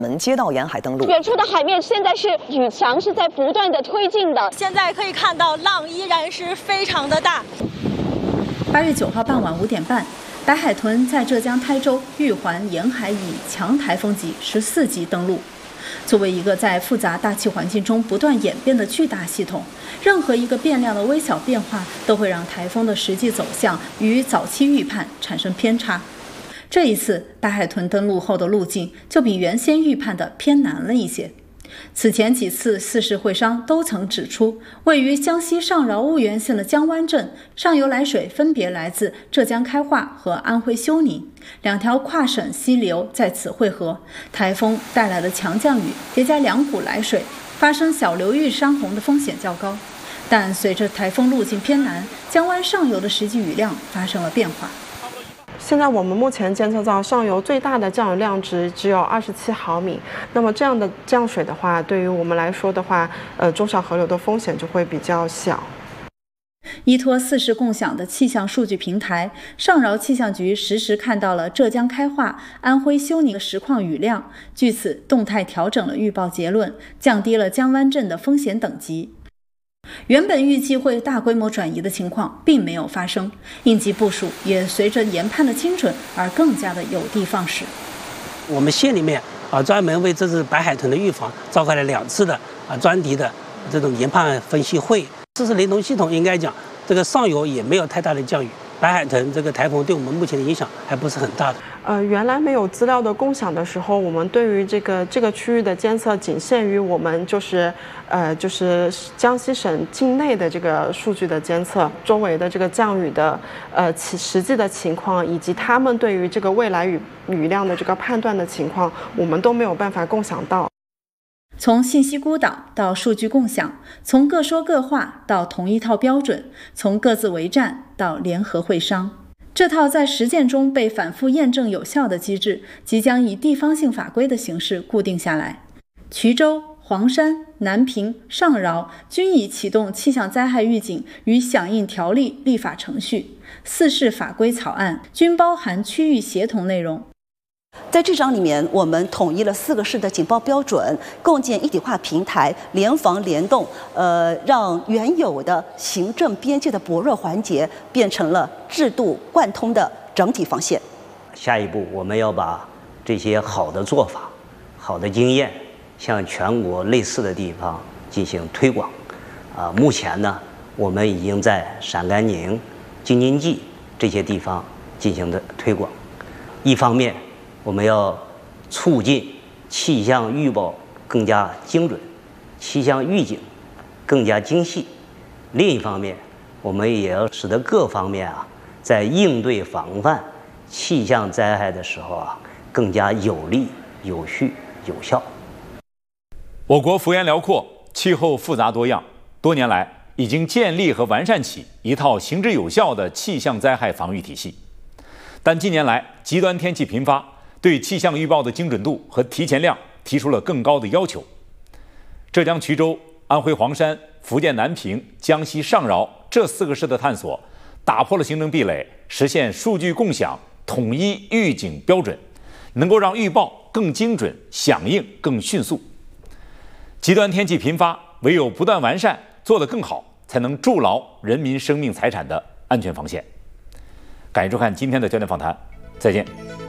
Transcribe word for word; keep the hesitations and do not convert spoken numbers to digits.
门街道沿海登陆。 远处的海面现在是雨墙是在不断的推进的， 现在可以看到浪依然是非常的大。 八月九号傍晚五点半，白海豚在浙江台州玉环沿海以强台风级十四级登陆。作为一个在复杂大气环境中不断演变的巨大系统，任何一个变量的微小变化都会让台风的实际走向与早期预判产生偏差。这一次白海豚登陆后的路径就比原先预判的偏南了一些。此前几次四市会商都曾指出，位于江西上饶婺源县的江湾镇上游来水分别来自浙江开化和安徽休宁，两条跨省溪流在此汇合，台风带来的强降雨叠加两股来水，发生小流域山洪的风险较高。但随着台风路径偏南，江湾上游的实际雨量发生了变化。 现在我们目前监测到上游最大的降雨量值只有二十七毫米，那么这样的降水的话，对于我们来说的话，呃，中小河流的风险就会比较小。 依托四市共享的气象数据平台，上饶气象局实时看到了浙江开化、安徽休宁的实况雨量，据此动态调整了预报结论，降低了江湾镇的风险等级。原本预计会大规模转移的情况并没有发生，应急部署也随着研判的精准而更加的有的放矢。 我们县里面啊，专门为这只白海豚的预防召开了两次的啊专题的这种研判分析会。这是雷同系统，应该讲这个上游也没有太大的降雨，白海豚这个台风对我们目前的影响还不是很大的。 呃，原来没有资料的共享的时候，我们对于这个这个区域的监测仅限于我们就是呃就是江西省境内的这个数据的监测，周围的这个降雨的呃其实际的情况，以及他们对于这个未来雨雨量的这个判断的情况，我们都没有办法共享到。 从信息孤岛到数据共享，从各说各话到同一套标准，从各自为战到联合会商，这套在实践中被反复验证有效的机制，即将以地方性法规的形式固定下来。衢州、黄山、南平、上饶均已启动气象灾害预警与响应条例立法程序，四市法规草案均包含区域协同内容。 在这章里面，我们统一了四个市的警报标准，构建一体化平台，联防联动，呃，让原有的行政边界的薄弱环节变成了制度贯通的整体防线。 下一步，我们要把这些好的做法、好的经验，向全国类似的地方进行推广。啊，目前呢，我们已经在陕甘宁、京津冀这些地方进行的推广。一方面，我们要促进气象预报更加精准，气象预警更加精细。另一方面，我们也要使得各方面啊，在应对防范气象灾害的时候啊，更加有力、有序、有效。 我国幅员辽阔，气候复杂多样，多年来已经建立和完善起一套行之有效的气象灾害防御体系。但近年来，极端天气频发，对气象预报的精准度和提前量提出了更高的要求。浙江衢州、安徽黄山、福建南平、江西上饶这四个市的探索，打破了行政壁垒，实现数据共享、统一预警标准，能够让预报更精准，响应更迅速。极端天气频发，唯有不断完善，做得更好，才能筑牢人民生命财产的安全防线。感谢收看今天的焦点访谈，再见。